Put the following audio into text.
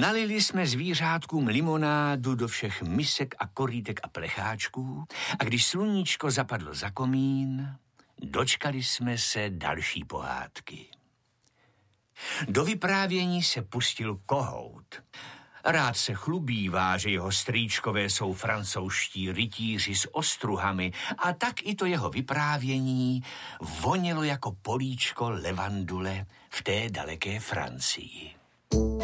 Nalili jsme zvířátkům limonádu do všech misek a korýtek a plecháčků a když sluníčko zapadlo za komín, dočkali jsme se další pohádky. Do vyprávění se pustil Kohout. Rád se chlubívá, že jeho strýčkové jsou francouzští rytíři s ostruhami a tak i to jeho vyprávění vonělo jako políčko levandule v té daleké Francii.